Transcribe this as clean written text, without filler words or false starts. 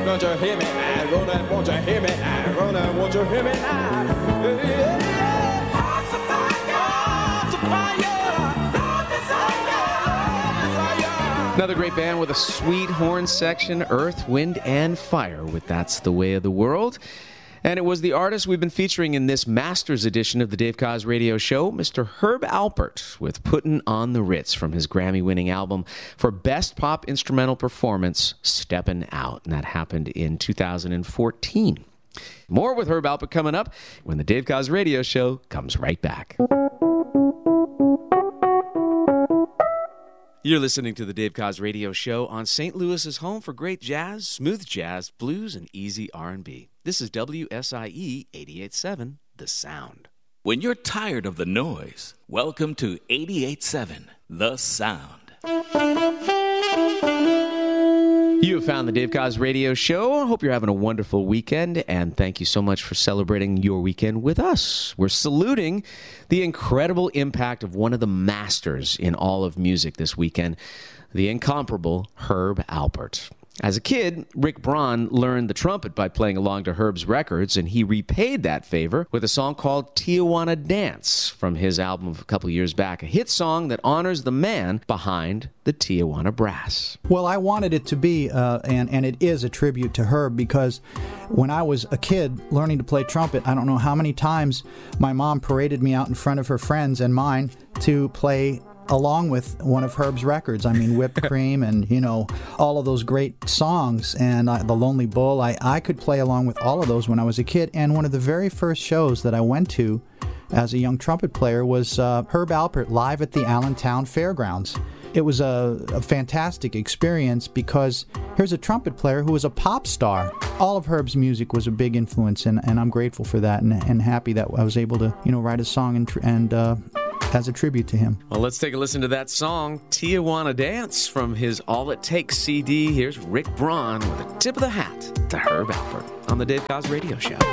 won't you hear me now? Roland, won't you hear me now? Roland, won't you hear me now? Yeah. Hearts of fire, Another great band with a sweet horn section, Earth, Wind, and Fire with That's the Way of the World. And it was the artist we've been featuring in this Masters edition of the Dave Koz Radio Show, Mr. Herb Alpert, with Puttin' on the Ritz from his Grammy-winning album for Best Pop Instrumental Performance, Steppin' Out. And that happened in 2014. More with Herb Alpert coming up when the Dave Koz Radio Show comes right back. You're listening to the Dave Koz Radio Show on St. Louis's home for great jazz, smooth jazz, blues, and easy R&B. This is WSIE 88.7, The Sound. When you're tired of the noise, welcome to 88.7, The Sound. You have found the Dave Koz Radio Show. I hope you're having a wonderful weekend, and thank you so much for celebrating your weekend with us. We're saluting the incredible impact of one of the masters in all of music this weekend, the incomparable Herb Alpert. As a kid, Rick Braun learned the trumpet by playing along to Herb's records, and he repaid that favor with a song called Tijuana Dance from his album of a couple years back, a hit song that honors the man behind the Tijuana Brass. Well, I wanted it to be, and it is a tribute to Herb, because when I was a kid learning to play trumpet, I don't know how many times my mom paraded me out in front of her friends and mine to play along with one of Herb's records. I mean, Whipped Cream and, all of those great songs, and The Lonely Bull. I could play along with all of those when I was a kid, and one of the very first shows that I went to as a young trumpet player was Herb Alpert live at the Allentown Fairgrounds. It was a fantastic experience because here's a trumpet player who was a pop star. All of Herb's music was a big influence, and I'm grateful for that and happy that I was able to, write a song and as a tribute to him. Well, let's take a listen to that song, Tijuana Dance, from his All It Takes CD. Here's Rick Braun with a tip of the hat to Herb Alpert on the Dave Koz Radio Show.